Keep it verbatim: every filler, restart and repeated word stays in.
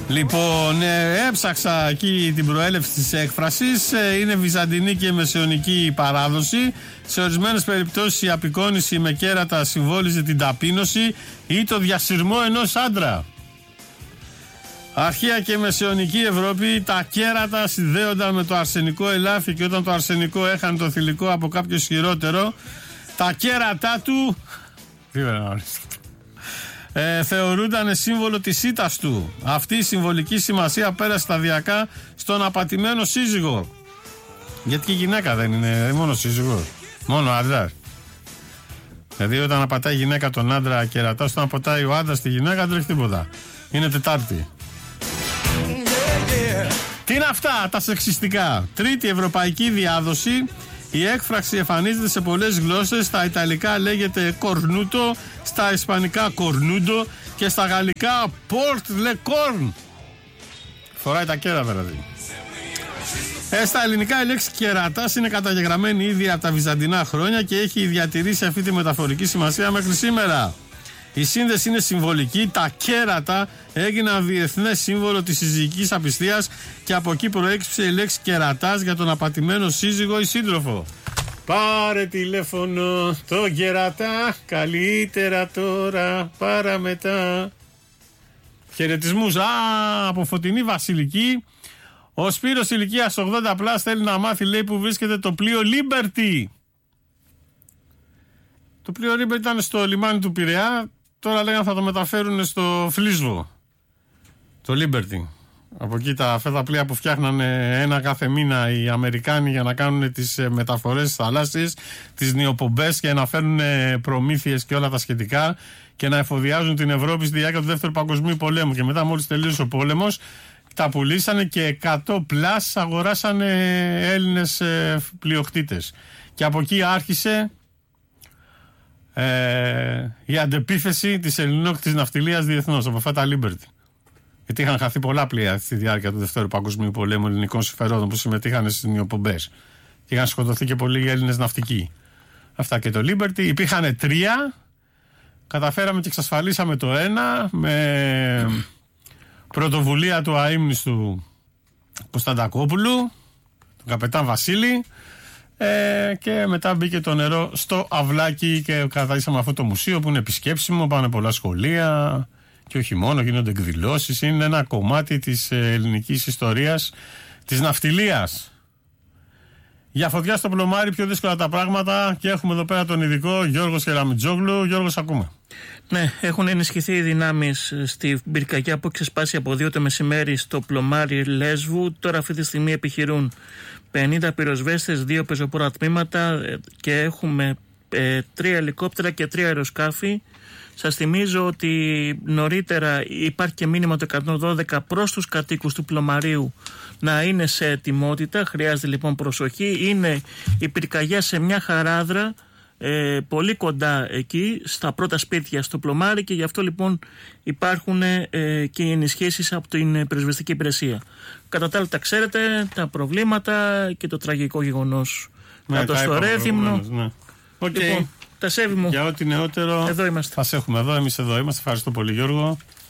Λοιπόν, ε, έψαξα εκεί την προέλευση της έκφρασης. ε, Είναι βυζαντινή και μεσαιωνική παράδοση. Σε ορισμένες περιπτώσεις η απεικόνηση με κέρατα συμβόλιζε την ταπείνωση ή το διασυρμό ενός άντρα. Αρχαία και μεσαιωνική Ευρώπη τα κέρατα συνδέονταν με το αρσενικό ελάφι, και όταν το αρσενικό έχανε το θηλυκό από κάποιο ισχυρότερο, τα κέρατά του ε, θεωρούνταν σύμβολο της ήττας του. Αυτή η συμβολική σημασία πέρασε σταδιακά στον απατημένο σύζυγο. Γιατί και η γυναίκα δεν είναι μόνο σύζυγος, μόνο άντρας. Δηλαδή όταν απατάει η γυναίκα τον άντρα κερατά, όταν απατάει ο άντρας τη γυναίκα δεν τρέχει τίποτα. Είναι Τετάρτη. Τι είναι αυτά τα σεξιστικά? Τρίτη ευρωπαϊκή διάδοση. Η έκφραξη εμφανίζεται σε πολλές γλώσσες. Στα ιταλικά λέγεται κορνούτο, στα ισπανικά κορνούντο και στα γαλλικά port le corn. Φοράει τα κέρατα δηλαδή. Ε, στα ελληνικά η λέξη κερατάς είναι καταγεγραμμένη ήδη από τα βυζαντινά χρόνια και έχει διατηρήσει αυτή τη μεταφορική σημασία μέχρι σήμερα. Η σύνδεση είναι συμβολική. Τα κέρατα έγιναν διεθνές σύμβολο της συζυγικής απιστίας και από εκεί προέκυψε η λέξη κερατάς για τον απατημένο σύζυγο ή σύντροφο. Πάρε τηλέφωνο το κερατά, καλύτερα τώρα παρά μετά. Χαιρετισμούς. Α, από Φωτεινή Βασιλική. Ο Σπύρος ηλικίας ογδόντα πλάς θέλει να μάθει, λέει, που βρίσκεται το πλοίο Liberty. Το πλοίο Liberty ήταν στο λιμάνι του Πειραιά. Τώρα λέγανε θα το μεταφέρουν στο Φλίσβο. Το Liberty. Από εκεί τα φέτα πλοία που φτιάχνανε ένα κάθε μήνα οι Αμερικάνοι για να κάνουν τις μεταφορές στις θαλάσσιες, τις νιοπομπές και να φέρουν προμήθειες και όλα τα σχετικά και να εφοδιάζουν την Ευρώπη στη διάρκεια του Δεύτερου Παγκοσμίου Πολέμου. Και μετά, μόλις τελείωσε ο πόλεμος, τα πουλήσανε και εκατό πλάς αγοράσανε Έλληνες πλειοκτήτες. Και από εκεί άρχισε Ε, η αντεπίθεση της ελληνόκτητης ναυτιλίας διεθνώς από αυτά τα Liberty. Γιατί είχαν χαθεί πολλά πλοία στη διάρκεια του Δευτέρου Παγκοσμίου Πολέμου ελληνικών συμφερόντων που συμμετείχαν στις νιοπομπές. Και είχαν σκοτωθεί και πολλοί Έλληνες ναυτικοί. Αυτά και το Liberty. Υπήρχαν τρία. Καταφέραμε και εξασφαλίσαμε το ένα με πρωτοβουλία του αείμνηστου Κωνσταντακόπουλου, του καπετάν Βασίλη. Ε, και μετά μπήκε το νερό στο αυλάκι και καθαρίσαμε αυτό το μουσείο που είναι επισκέψιμο, πάνε πολλά σχολεία και όχι μόνο, γίνονται εκδηλώσεις. Είναι ένα κομμάτι της ελληνικής ιστορίας, της ναυτιλίας. Για φωτιά στο πλωμάρι, πιο δύσκολα τα πράγματα, και έχουμε εδώ πέρα τον ειδικό Γιώργο Κεραμιτζόγλου. Γιώργος, ακούμε. Ναι, έχουν ενισχυθεί οι δυνάμεις στην πυρκαγιά που ξεσπάσει από δύο το μεσημέρι στο πλωμάρι Λέσβου. Τώρα αυτή τη στιγμή επιχειρούν πενήντα πυροσβέστες, δύο πεζοπόρα τμήματα και έχουμε ε, τρία ελικόπτερα και τρία αεροσκάφη. Σας θυμίζω ότι νωρίτερα υπάρχει και μήνυμα το εκατόν δώδεκα προς τους κατοίκους του πλωμαρίου να είναι σε ετοιμότητα. Χρειάζεται λοιπόν προσοχή. Είναι η πυρκαγιά σε μια χαράδρα ε, πολύ κοντά εκεί στα πρώτα σπίτια στο πλωμάρι, και γι' αυτό λοιπόν υπάρχουν ε, και οι ενισχύσεις από την πυροσβεστική υπηρεσία. Κατά τα άλλα τα ξέρετε, τα προβλήματα και το τραγικό γεγονός. Ναι, να το στο Ρέθυμνο. Ναι. Okay. Λοιπόν, τα σέβη μου. Για ό,τι νεότερο εδώ είμαστε. Θα σε έχουμε εδώ, εμείς εδώ είμαστε. Ευχαριστώ πολύ, Γιώργο.